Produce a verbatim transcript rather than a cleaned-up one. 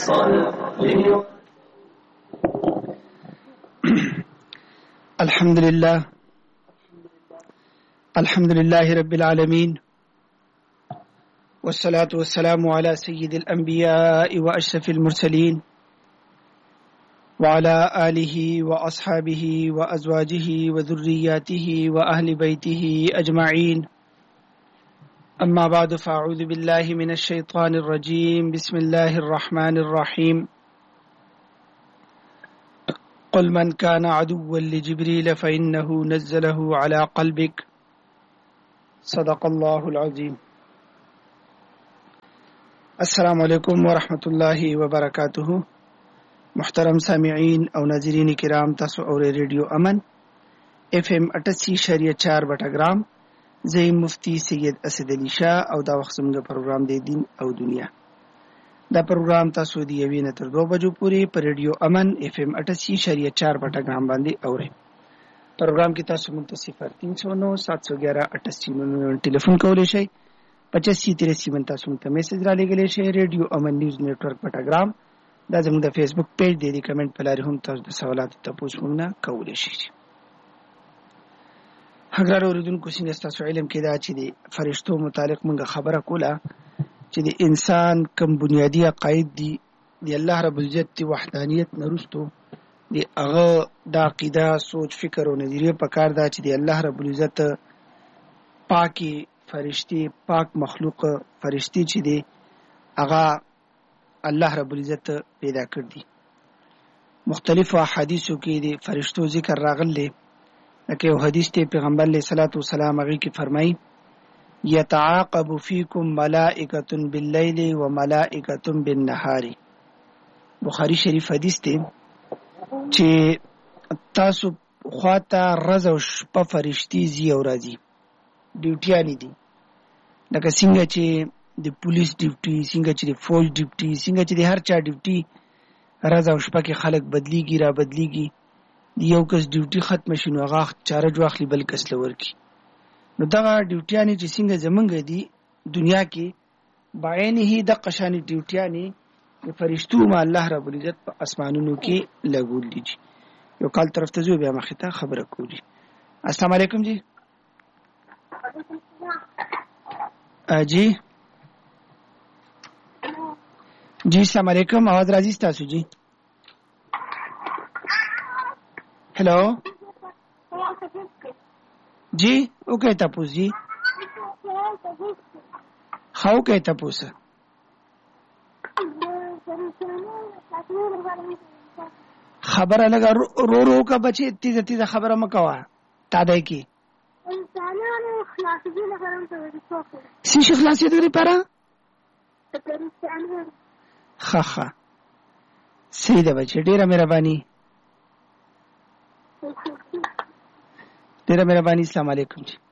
الحمد لله الحمد لله رب العالمين والصلاة والسلام على سيد الأنبياء وأشرف المرسلين وعلى آله وأصحابه وأزواجه وذرياته وأهل بيته أجمعين. أما بعد فأعوذ بالله من الشيطان الرجيم. بسم الله الرحمن الرحيم. قل من كان عدوا لجبريل فإنه نزله على قلبك. صدق الله العظيم. السلام علیکم ورحمۃ اللہ وبرکاتہ. محترم سامعین او ناظرین کرام، تاسو اورئ ریډیو امن اف ام اٹھاسی اشاریه چار بټګرام. زه مفتی سید اسد علي شاه او دا وخت زموږ پروګرام دی دین او دنیا. دا پروګرام تاسو دی یوې نه تر دوه بجو پورې په ریډیو امن اف ام اٹھاسی اشاریه چار بټګرام باندې اورئ. پروګرام کې تاسو موږ ته صفر تین سو نو سات سو گیارہ اٹھاسی نو ټلیفون کولی شئ. پچاسی تراسی من تاسو موږ ته میسج را لګلی شئ. ریډیو امن نیوز نیټورک بټګرام دا زموږ د فیسبوک پیج دی. د کمنټ په لارې هم تاسو د سوالاتو تپوس موږ نه کولی شئ. ګرانو اورېدونکو، څنګه ستاسو علم کې دا چې د فرشتو متعلق موږ خبره کوله چې د انسان کوم بنیادي عقاید دي د الله رب العزت د وحدانیت نه وروستو د هغه د عقیده، سوچ، فکر او نظریه په کار ده چې د الله رب العزت پاکي فرشتي، پاک مخلوق فرشتي چې دی هغه الله رب العزت پیدا کړ دي. مختلفو احادیثو کې د فرشتو ذکر راغلی. لکه یو حدیث دی پیغمبر علیه الصلاة والسلام هغې کې فرمایي یتعاقب فیکم ملائکة باللیل و ملائکة بالنهار. بخاری شریف حدیث دی چې تاسو خواته ورځ او شپه فرشتي ځي او راځي، ډیوټیانې دي. لکه څنګه چې د پولیس ډیوټي، څنګه چې د فوج ډیوټي، څنګه چې د هر چا ډیوټي ورځ او شپه کې خلک بدلیږي را بدلیږي. د یو کس ډیوټي ختمه شي نو هغه چارج واخلي بل کس له ورکړي. نو دغه ډیوټیانې چې څنګه زمونږ دي دنیا کې بعینه دغه شانې ډیوټیانې د فرشتو ما الله رب العزت په اسمانونو کې لګولي دي. یو کال طرف ته ځو بیا مخې ته خبره کوو. السلام علیکم جی. جی جی السلام علیکم. आवाज راځي تاسو جی؟ हेलो जी ओके तपूस जी खाओ के तपूस खबर अलग रो रो का बचे तीजा तीजा खबर मकवा तादे की सी खलासी दूरी परा खा खा सही दे बचे डेरा मेहरबानी तेरा मेहरबानी. अस्सलाम वालेकुम जी.